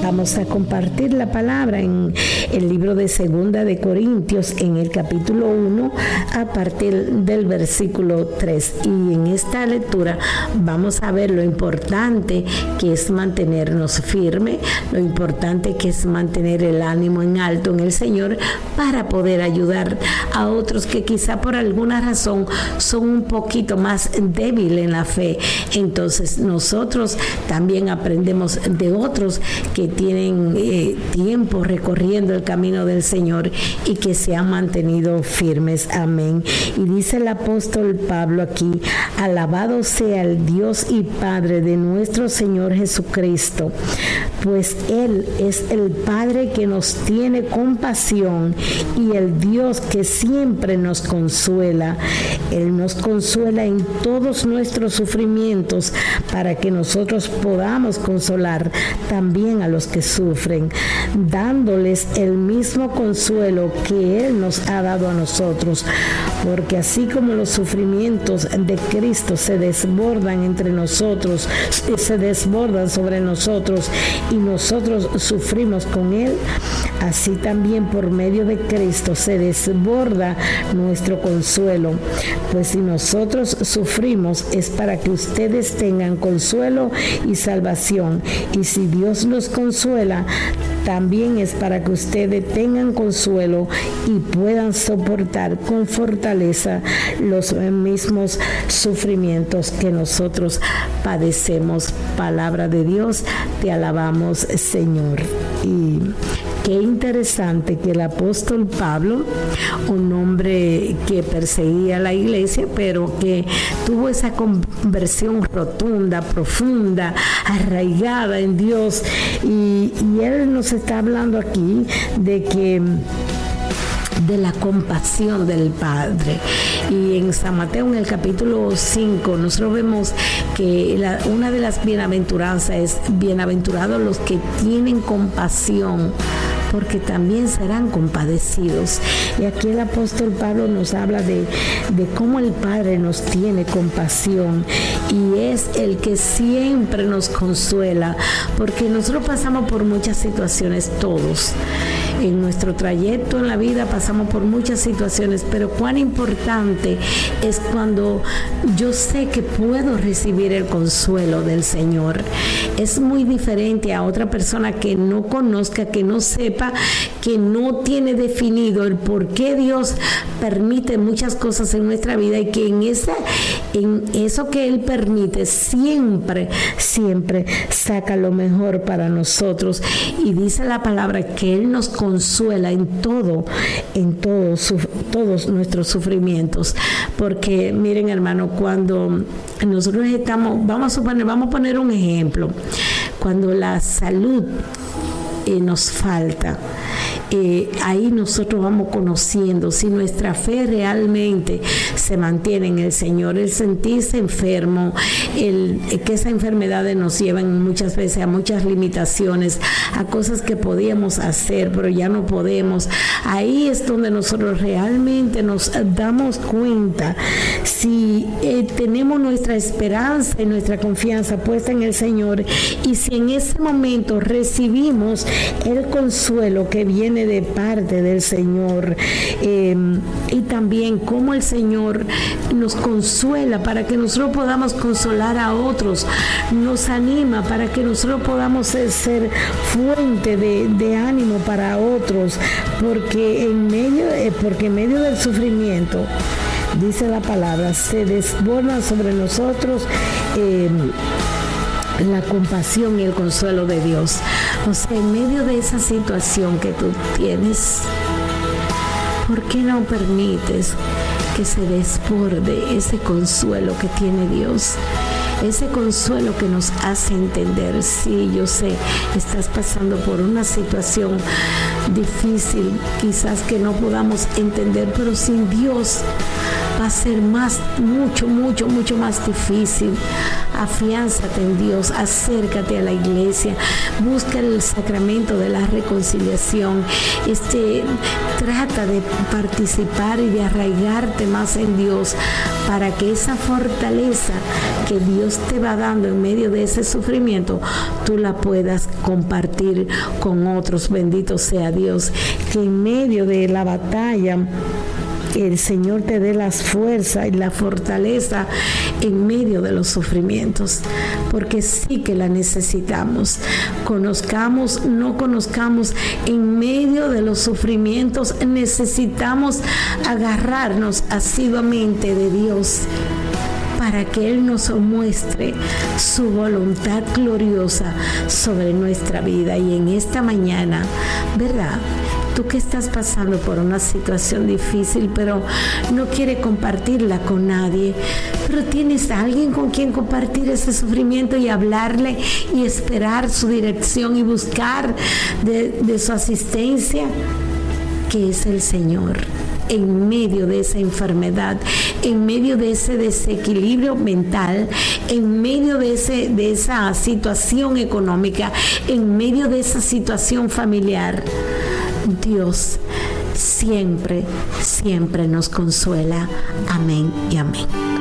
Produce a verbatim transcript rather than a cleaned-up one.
Vamos a compartir la palabra en el libro de Segunda de Corintios, en el capítulo uno, a partir del versículo tres. Y en esta lectura vamos a ver lo importante que es mantenernos firmes, lo importante que es mantener el ánimo en alto en el Señor para poder ayudar a otros que quizá por alguna razón son un poquito más débiles en la fe. Entonces nosotros también aprendemos de otros que tienen eh, tiempo recorriendo el camino del Señor y que se han mantenido firmes. Amén. Y dice el apóstol Pablo aquí: alabado sea el Dios y Padre de nuestro Señor Jesucristo, pues Él es el Padre que nos tiene compasión y el Dios que siempre nos consuela. Él nos consuela en todos nuestros sufrimientos para que nosotros podamos consolar también a los que sufren, dándoles el mismo consuelo que Él nos ha dado a nosotros, porque así como los sufrimientos de Cristo se desbordan entre nosotros, se desbordan sobre nosotros y nosotros sufrimos con Él, así también por medio de Cristo se desborda nuestro consuelo. Pues si nosotros sufrimos es para que ustedes tengan consuelo y salvación, y si Dios los consuela, también es para que ustedes tengan consuelo y puedan soportar con fortaleza los mismos sufrimientos que nosotros padecemos. Palabra de Dios, te alabamos, Señor. Y qué interesante que el apóstol Pablo, un hombre que perseguía a la iglesia, pero que tuvo esa conversión rotunda, profunda, arraigada en Dios, y, y él nos está hablando aquí de que de la compasión del Padre. Y en San Mateo, en el capítulo cinco, nosotros vemos que la, una de las bienaventuranzas es: bienaventurados los que tienen compasión, porque también serán compadecidos. Y aquí el apóstol Pablo nos habla de, de cómo el Padre nos tiene compasión y es el que siempre nos consuela, porque nosotros pasamos por muchas situaciones, todos. En nuestro trayecto en la vida pasamos por muchas situaciones, pero cuán importante es cuando yo sé que puedo recibir el consuelo del Señor. Es muy diferente a otra persona que no conozca, que no sepa, que no tiene definido el por qué Dios permite muchas cosas en nuestra vida, y que en, esa, en eso que Él permite siempre, siempre saca lo mejor para nosotros. Y dice la palabra que Él nos consuela en todo, en todo, su, todos nuestros sufrimientos. Porque miren, hermano, cuando nosotros estamos, vamos a suponer, vamos a poner un ejemplo, cuando la salud eh, nos falta, Eh, ahí nosotros vamos conociendo si nuestra fe realmente se mantiene en el Señor. El sentirse enfermo, el, que esas enfermedades nos llevan muchas veces a muchas limitaciones, a cosas que podíamos hacer pero ya no podemos. Ahí es donde nosotros realmente nos damos cuenta si eh, tenemos nuestra esperanza y nuestra confianza puesta en el Señor, y si en ese momento recibimos el consuelo que viene de parte del Señor, eh, y también cómo el Señor nos consuela para que nosotros podamos consolar a otros, nos anima para que nosotros podamos ser, ser fuente de, de ánimo para otros, porque en medio, eh, porque en medio del sufrimiento, dice la palabra, se desborda sobre nosotros eh, la compasión y el consuelo de Dios. O sea, en medio de esa situación que tú tienes, ¿por qué no permites que se desborde ese consuelo que tiene Dios? Ese consuelo que nos hace entender: sí, yo sé, estás pasando por una situación difícil, quizás que no podamos entender, pero sin Dios va a ser más, mucho, mucho, mucho más difícil. Afiánzate en Dios, acércate a la iglesia, busca el sacramento de la reconciliación, este, trata de participar y de arraigarte más en Dios para que esa fortaleza que Dios te va dando en medio de ese sufrimiento, tú la puedas compartir con otros. Bendito sea Dios, que en medio de la batalla el Señor te dé las fuerzas y la fortaleza en medio de los sufrimientos, porque sí que la necesitamos. Conozcamos, no conozcamos, en medio de los sufrimientos necesitamos agarrarnos asiduamente de Dios para que Él nos muestre su voluntad gloriosa sobre nuestra vida. Y en esta mañana, ¿verdad?, tú que estás pasando por una situación difícil, pero no quieres compartirla con nadie, pero tienes a alguien con quien compartir ese sufrimiento y hablarle y esperar su dirección y buscar de, de su asistencia, que es el Señor. En medio de esa enfermedad, en medio de ese desequilibrio mental, en medio de, ese, de esa situación económica, en medio de esa situación familiar, Dios siempre, siempre nos consuela. Amén y amén.